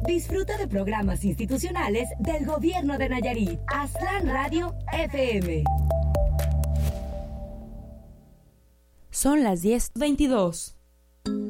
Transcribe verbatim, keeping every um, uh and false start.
Disfruta de programas institucionales del Gobierno de Nayarit. Aztlán Radio F M. Son las diez veintidós.